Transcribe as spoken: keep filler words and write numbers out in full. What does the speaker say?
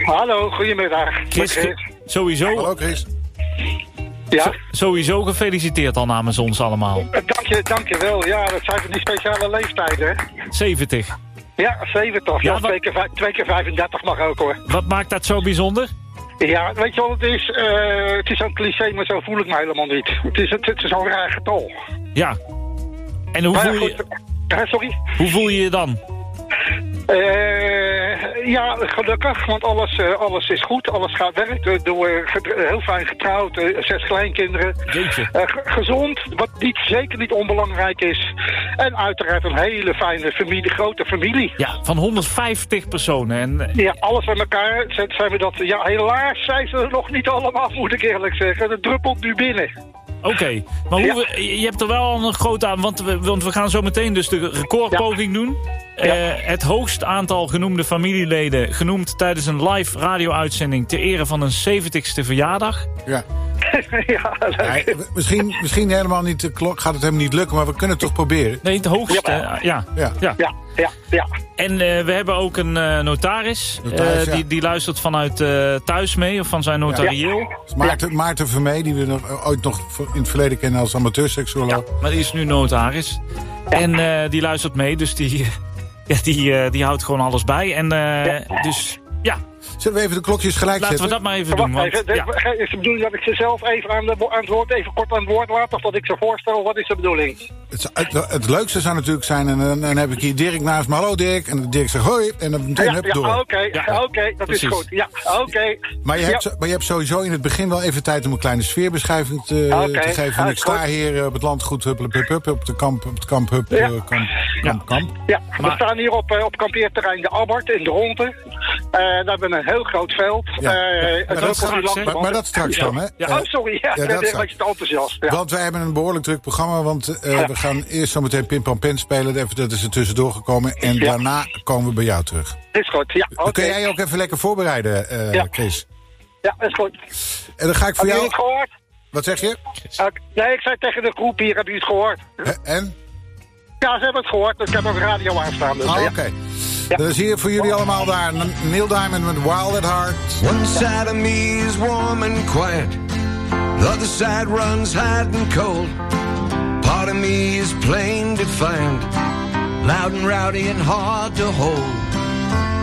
Hallo, goedemiddag. Chris, Chris. sowieso... Hallo Chris. Ja? Z- sowieso gefeliciteerd al namens ons allemaal. Uh, dank je, dank je wel. Ja, dat zijn van die speciale leeftijden, hè? zeventig. Ja, zeventig. Ja, Ja, wat- twee, keer, vij- twee keer vijfendertig mag ook, hoor. Wat maakt dat zo bijzonder? Ja, weet je wat het is? Uh, het is zo'n cliché, maar zo voel ik me helemaal niet. Het is, het, het is zo'n raar getal. Ja. En hoe Maar ja, voel je, goed, uh, sorry? hoe voel je je dan? Uh, ja, gelukkig, want alles, uh, alles is goed. Alles gaat werk. Uh, door, uh, gedr- heel fijn getrouwd, uh, zes kleinkinderen. Jeetje. Uh, ge- gezond, wat niet, zeker niet onbelangrijk is. En uiteraard een hele fijne familie, grote familie. Ja, van honderdvijftig personen. En, Ja, alles bij elkaar zijn, zijn we dat... Ja, helaas zijn ze er nog niet allemaal, moet ik eerlijk zeggen. Het druppelt nu binnen. Oké, okay. Maar hoe, ja. je hebt er wel al een groot aan, want we, want we gaan zo meteen dus de recordpoging ja. doen. Ja. Uh, het hoogst aantal genoemde familieleden genoemd tijdens een live radio-uitzending ter ere van een zeventigste verjaardag. Ja. ja, ja, misschien, misschien helemaal niet de klok, gaat het hem niet lukken, maar we kunnen het toch proberen. Nee, het hoogste, ja. Ja. Ja. Ja. Ja. Ja. Ja. En uh, we hebben ook een uh, notaris, notaris uh, die, ja. die luistert vanuit uh, thuis mee, of van zijn notarieel. Ja. Maarten, Maarten Vermee, die we nog, ooit nog in het verleden kennen als amateurseksuoloog. Ja, maar die is nu notaris. Ja. En uh, die luistert mee, dus die, ja, die, uh, die houdt gewoon alles bij. En uh, ja. dus, ja... Zullen we even de klokjes gelijk Laten zetten? we dat maar even doen. Want, even, ja. Is de bedoeling dat ik ze zelf even aan, de, aan het woord, even kort aan het woord laat? Of dat ik ze voorstel? Wat is de bedoeling? Het, het, het leukste zou natuurlijk zijn, en dan, dan heb ik hier Dirk naast me. Hallo Dirk. En Dirk zegt hoi. En dan meteen ja, hup ja, door. Oké, okay, ja, oké, okay, dat precies. Is goed. Ja, oké. Okay. Maar, ja. maar je hebt sowieso in het begin wel even tijd om een kleine sfeerbeschrijving te, okay. te geven. En ik sta hier op het landgoed Huppelen Pup Hup, op de kamp, op het kamp Hup, ja. uh, kamp, kamp, ja. kamp. Ja, we maar, staan hier op, uh, op kampeerterrein De Abbert in de Ronde. Uh, daar hebben we een heel groot veld. Ja. Uh, ja. Maar, dat straks, maar, maar dat straks dan, hè? Ja. Oh, sorry. Ja, ja, dat is een beetje te enthousiast. Ja. Want wij hebben een behoorlijk druk programma. Want uh, ja. we gaan eerst zo meteen Pim Pam Pen spelen. Even, dat is er tussendoor gekomen. En ja. daarna komen we bij jou terug. Is goed, ja. Dan okay. kun jij je ook even lekker voorbereiden, uh, ja. Chris. Ja, is goed. En dan ga ik voor Heb jou... je het gehoord? Wat zeg je? Uh, nee, ik zei tegen de groep hier, heb je het gehoord? He, en? Ja, ze hebben het gehoord. Dus ik heb ook radio aanstaan. Dus, ah, ja. oké. Okay. Ja. Dan zie je voor jullie allemaal daar Neil Diamond met Wild at Heart. One side of me is warm and quiet. The other side runs hot and cold. Part of me is plain defiant. Loud and rowdy and hard to hold.